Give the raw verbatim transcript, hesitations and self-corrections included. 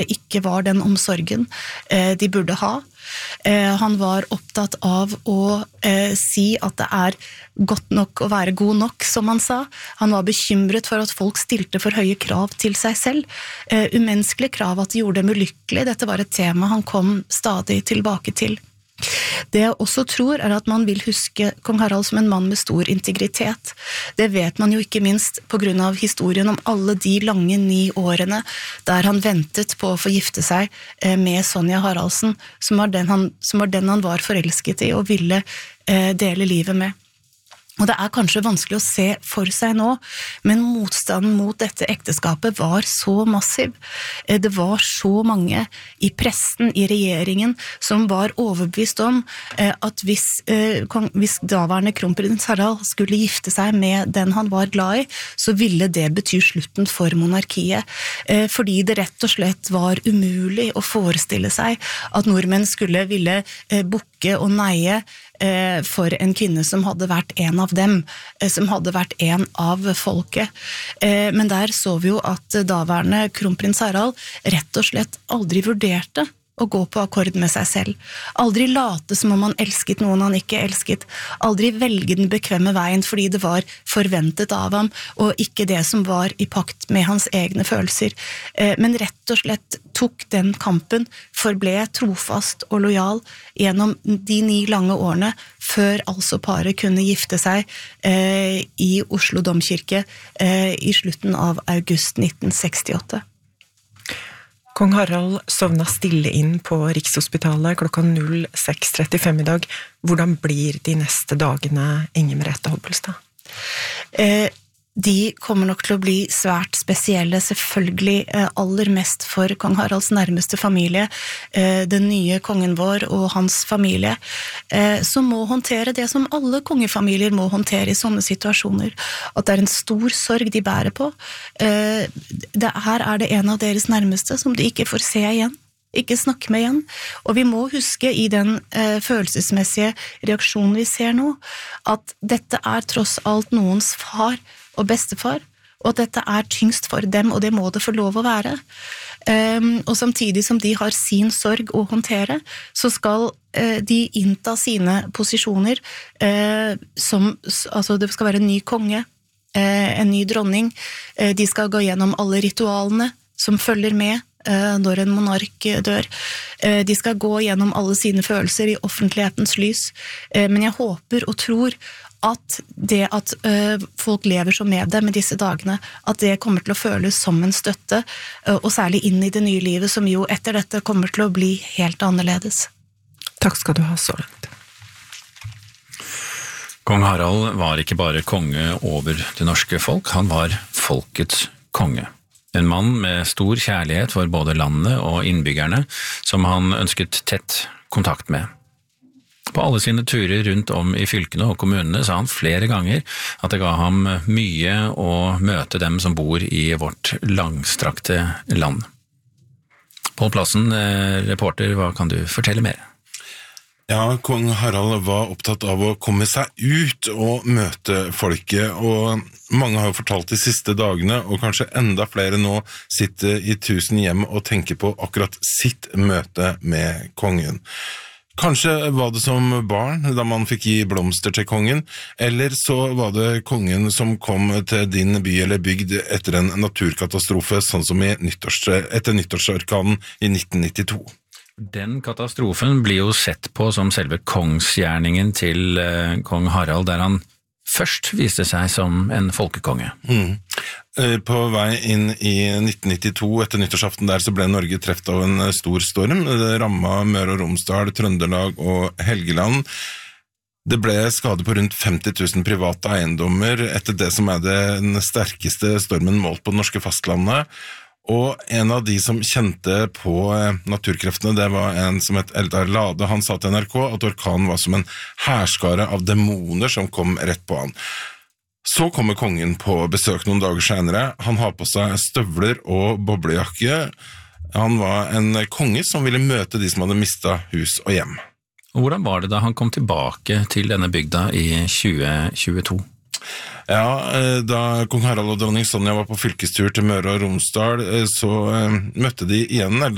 ikke var den omsorgen eh, de burde ha. Eh, han var opptatt av å eh, si at det er godt nok å være god nok, som han sa. Han var bekymret for at folk stilte for høye krav til seg selv. Eh, umenneskelige krav, at de gjorde dem ulykkelig. Dette var et tema han kom stadig tilbake til. Det jeg også tror er at man vil huske kong Harald som en mann med stor integritet. Det vet man jo ikke minst på grunn av historien om alle de lange ni årene der han ventet på å få gifte seg med Sonja Haraldsen, som var den han, som var, den han var forelsket i og ville eh, dele livet med. Og det er kanskje vanskelig å se for seg nå, men motstanden mot dette ekteskapet var så massiv. Det var så mange i pressen, i regjeringen, som var overbevist om at hvis, hvis daværende kronprins Harald skulle gifte seg med den han var glad i, så ville det bety slutten for monarkiet. Fordi det rett og slett var umulig å forestille seg at nordmenn skulle ville bukke og neie for en kvinne som hadde vært en av dem, som hadde vært en av folket. Men der så vi jo at daværende kronprins Harald rett og slett aldri vurderte å gå på akkord med seg selv. Aldri late som om han elsket noen han ikke elsket. Aldri velge den bekvemme veien fordi det var forventet av ham, og ikke det som var i pakt med hans egne følelser. Men rett og slett tok den kampen, forble trofast og lojal gjennom de ni lange årene, før altså paret kunne gifte seg eh, i Oslo Domkirke eh, i slutten av august nitten sekstiåtte. Kong Harald sovna stille inn på Rikshospitalet klokka null seks trettifem i dag. Hvordan blir de neste dagene, Inger Merete Hobbelstad? Eh, de kommer nok til å bli svært spesielle, selvfølgelig eh, aller mest for kong Haralds nærmeste familie, eh, den nye kongen vår og hans familie, eh, som må håndtere det som alle kongefamilier må håndtere i sånne situasjoner. At det er en stor sorg de bærer på. Eh, det, her er det en av deres nærmeste som de ikke får se igjen, ikke snakke med igjen. Og vi må huske i den eh, følelsesmessige reaksjonen vi ser nå, at dette er tross alt noens far og bestefar, og at dette er tyngst for dem, og det må det få lov å være. Um, og samtidig som de har sin sorg å håndtere, så skal uh, de innta sine posisjoner, uh, som, altså det skal være en ny konge, uh, en ny dronning, uh, de skal gå gjennom alle ritualene som følger med uh, når en monark dør. Uh, de skal gå gjennom alle sine følelser i offentlighetens lys, uh, men jeg håper og tror at det at uh, folk lever så med dem i disse dagene, at det kommer til å føles som en støtte, uh, og særlig inn i det nye livet, som jo etter dette kommer til å bli helt annerledes. Takk skal du ha så langt. Kong Harald var ikke bare konge over det norske folk, han var folkets konge. En mann med stor kjærlighet for både landet og innbyggerne, som han ønsket tett kontakt med. På alle sine turer rundt om i fylkene og kommunene sa han flere ganger at det ga ham mye å møte dem som bor i vårt langstrakte land. Pål Plassen, reporter, hva kan du fortelle mer? Ja, kong Harald var opptatt av å komme seg ut og møte folket, og mange har jo fortalt de siste dagene, og kanskje enda flere nå sitter i tusen hjem og tenker på akkurat sitt møte med kongen. Kanskje var det som barn, da man fikk gi blomster til kongen, eller så var det kongen som kom til din by eller bygd etter en naturkatastrofe, sånn som i nyttårs, etter nyttårsorkanen i nitten nittito. Den katastrofen blir jo sett på som selve kongsgjerningen til eh, kong Harald, der han først viste seg som en folkekonge. Mm. På vei inn i nitten nittito, etter nyttårsaften der, så ble Norge treft av en stor storm. Det rammet Møre og Romsdal, Trøndelag og Helgeland. Det ble skade på rundt femti tusen private eiendommer etter det som er den sterkeste stormen målt på det norske fastlandet. Og en av de som kjente på naturkreftene, det var en som het Eldar Lade. Han sa til N R K at orkanen var som en hærskare av demoner som kom rett på han. Så kommer kongen på besøk noen dager senere. Han har på seg støvler og boblejakke. Han var en konge som ville møte de som hadde mistet hus og hjem. Og hvordan var det da han kom tilbake til denne bygda i tjue tjueto? Ja, da kong Harald og dronning Sonja var på fylkestur til Møre og Romsdal, så møtte de igjen